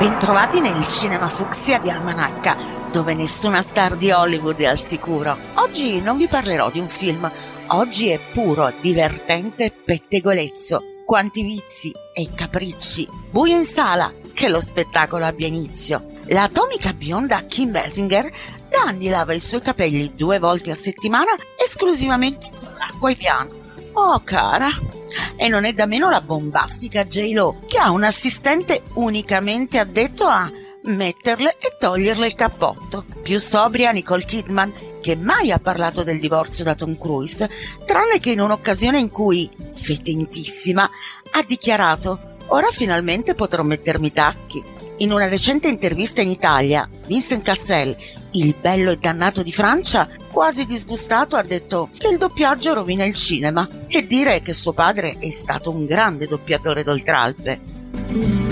Bentrovati nel cinema fucsia di Almanacca, dove nessuna star di Hollywood è al sicuro. Oggi non vi parlerò di un film, oggi è puro, divertente pettegolezzo. Quanti vizi e capricci. Buio in sala, che lo spettacolo abbia inizio. La atomica bionda Kim Basinger da anni lava i suoi capelli 2 volte a settimana esclusivamente con l'acqua e piano. Oh cara! E non è da meno la bombastica J-Lo, che ha un assistente unicamente addetto a metterle e toglierle il cappotto. Più sobria Nicole Kidman, che mai ha parlato del divorzio da Tom Cruise, tranne che in un'occasione in cui, fetentissima, ha dichiarato: ora finalmente potrò mettermi i tacchi. In una recente intervista in Italia, Vincent Cassel, il bello e dannato di Francia, quasi disgustato, ha detto che il doppiaggio rovina il cinema, e dire che suo padre è stato un grande doppiatore d'Oltralpe.